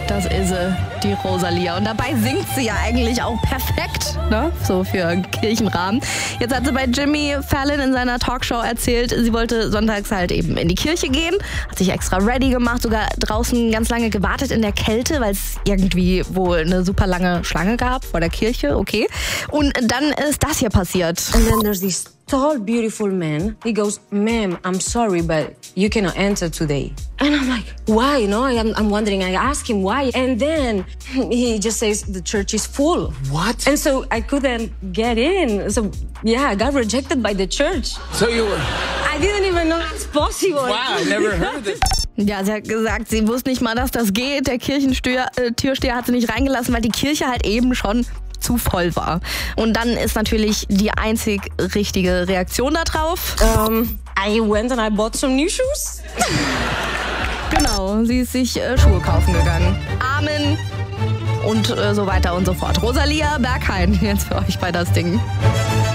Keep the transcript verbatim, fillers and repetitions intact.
Das ist sie, die Rosalia. Und dabei singt sie ja eigentlich auch perfekt, ne? So für einen Kirchenrahmen. Jetzt hat sie bei Jimmy Fallon in seiner Talkshow erzählt, sie wollte sonntags halt eben in die Kirche gehen, hat sich extra ready gemacht, sogar draußen ganz lange gewartet in der Kälte, weil es irgendwie wohl eine super lange Schlange gab vor der Kirche, okay. Und dann ist das hier passiert. And then there's this tall, beautiful man. He goes, "Ma'am, I'm sorry, but you cannot enter today." And I'm like, why? You know, I'm, I'm wondering. I ask him why. And then he just says the church is full. What? And so I couldn't get in. So, yeah, I got rejected by the church. So you were... I didn't even know it's possible. Wow, I never heard of this. Ja, sie hat gesagt, sie wusste nicht mal, dass das geht. Der Kirchentürsteher äh, Türsteher hat sie nicht reingelassen, weil die Kirche halt eben schon zu voll war. Und dann ist natürlich die einzig richtige Reaktion da drauf. Um, I went and I bought some new shoes. Genau, sie ist sich äh, Schuhe kaufen gegangen. Amen und äh, so weiter und so fort. Rosalia Berghain jetzt für euch bei das Ding.